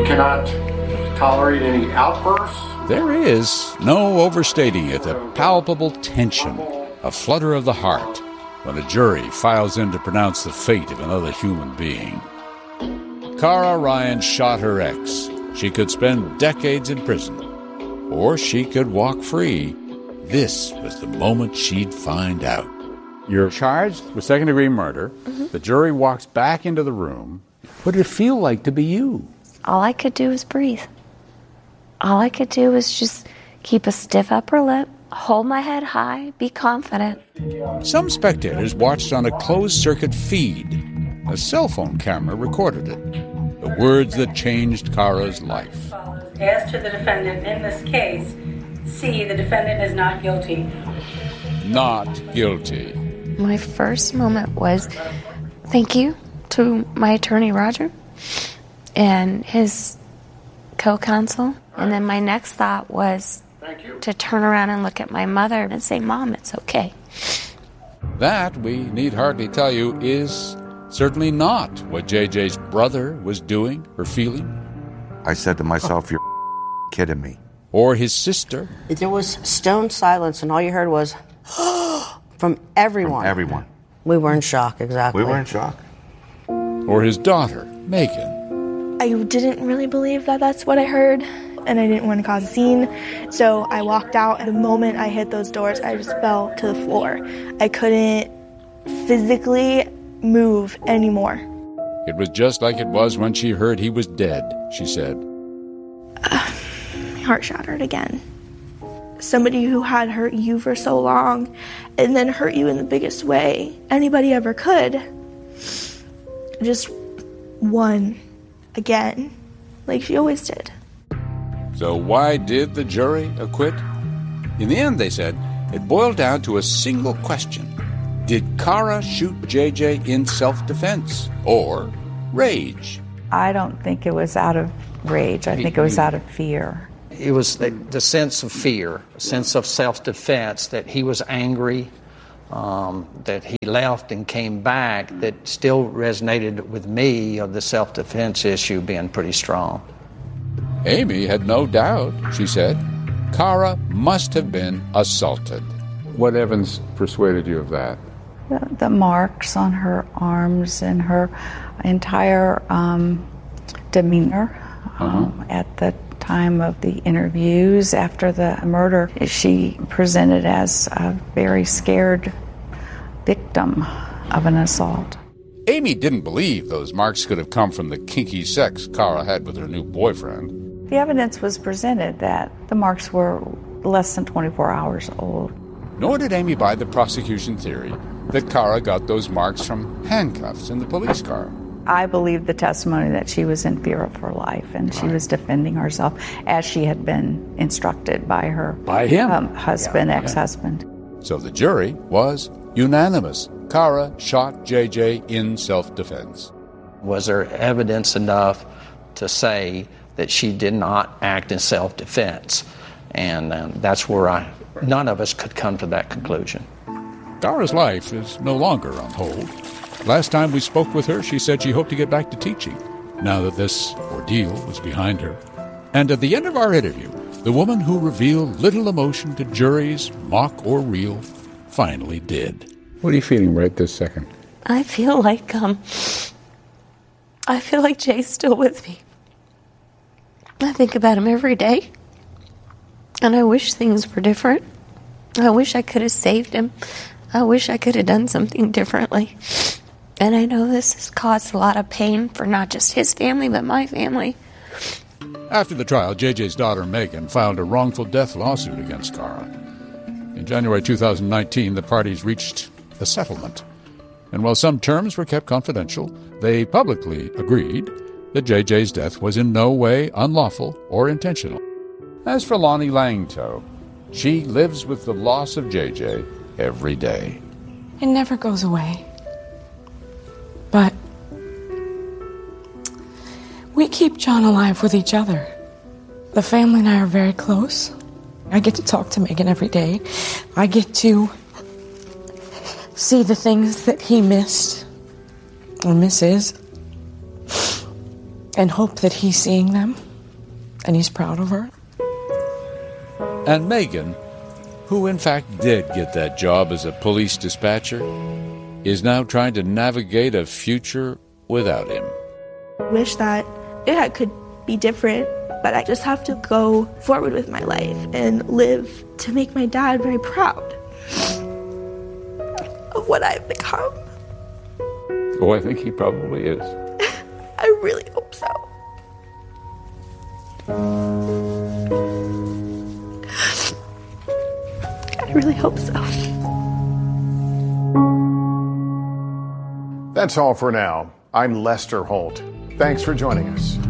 cannot tolerate any outbursts. There is, no overstating it, a palpable tension, a flutter of the heart, when a jury files in to pronounce the fate of another human being. Cara Ryan shot her ex. She could spend decades in prison, or she could walk free. This was the moment she'd find out. You're charged with second-degree murder. Mm-hmm. The jury walks back into the room. What did it feel like to be you? All I could do was breathe. All I could do was just keep a stiff upper lip, hold my head high, be confident. Some spectators watched on a closed-circuit feed. A cell phone camera recorded it. The words that changed Cara's life. As to the defendant in this case, C, the defendant is not guilty. Not guilty. My first moment was thank you to my attorney, Roger, and his co-counsel. And then my next thought was to turn around and look at my mother and say, Mom, it's okay. That, we need hardly tell you, is certainly not what JJ's brother was doing or feeling. I said to myself, you're kidding me. Or his sister. There was stone silence, and all you heard was, from everyone. From everyone. We were in shock, exactly. We were in shock. Or his daughter, Megan. I didn't really believe that that's what I heard, and I didn't want to cause a scene, so I walked out. The moment I hit those doors, I just fell to the floor. I couldn't physically move anymore. It was just like it was when she heard he was dead, she said. My heart shattered again. Somebody who had hurt you for so long and then hurt you in the biggest way anybody ever could just won again, like she always did. So why did the jury acquit? In the end, they said, it boiled down to a single question. Did Cara shoot JJ in self-defense or rage? I don't think it was out of rage. I think it was out of fear. It was the sense of fear, a sense of self-defense, that he was angry, that he left and came back, that still resonated with me of the self-defense issue being pretty strong. Amy had no doubt, she said. Cara must have been assaulted. What evidence persuaded you of that? The marks on her arms and her entire demeanor at the time of the interviews after the murder. She presented as a very scared victim of an assault. Amy didn't believe those marks could have come from the kinky sex Cara had with her new boyfriend. The evidence was presented that the marks were less than 24 hours old. Nor did Amy buy the prosecution theory that Cara got those marks from handcuffs in the police car. I believe the testimony that she was in fear of her life and she was defending herself as she had been instructed by her husband, ex-husband. So the jury was unanimous. Cara shot JJ in self-defense. Was there evidence enough to say that she did not act in self-defense? And that's where none of us could come to that conclusion. Cara's life is no longer on hold. Last time we spoke with her, she said she hoped to get back to teaching, now that this ordeal was behind her. And at the end of our interview, the woman who revealed little emotion to juries, mock or real, finally did. What are you feeling right this second? I feel like Jay's still with me. I think about him every day. And I wish things were different. I wish I could have saved him. I wish I could have done something differently. And I know this has caused a lot of pain for not just his family, but my family. After the trial, JJ's daughter, Megan, filed a wrongful death lawsuit against Cara. In January 2019, the parties reached a settlement. And while some terms were kept confidential, they publicly agreed that JJ's death was in no way unlawful or intentional. As for Lonnie Langto, she lives with the loss of JJ every day. It never goes away. But we keep John alive with each other. The family and I are very close. I get to talk to Megan every day. I get to see the things that he missed or misses. and hope that he's seeing them and he's proud of her. And Megan, who in fact did get that job as a police dispatcher, is now trying to navigate a future without him. I wish that it could be different, but I just have to go forward with my life and live to make my dad very proud of what I've become. Oh, I think he probably is. I really hope so. I really hope so. That's all for now. I'm Lester Holt. Thanks for joining us.